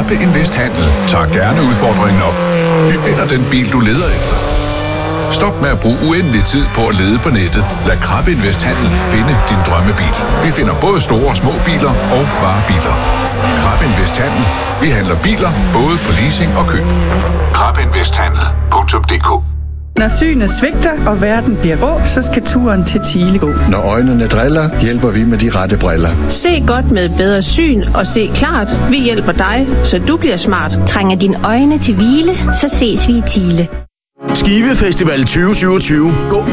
Krabbe Invest Handel tager gerne udfordringen op. Vi finder den bil, du leder efter. Stop med at bruge uendelig tid på at lede på nettet. Lad Krabbe Invest Handel finde din drømmebil. Vi finder både store og små biler og varebiler. Krabbe Invest Handel. Vi handler biler både på leasing og køb. KrabbeInvesthandel.dk. Når synet svigter, og verden bliver grå, så skal turen til Thile gå. Når øjnene driller, hjælper vi med de rette briller. Se godt med bedre syn og se klart. Vi hjælper dig, så du bliver smart. Trænger dine øjne til hvile, så ses vi i Thile. Skive Festival 2027. Gå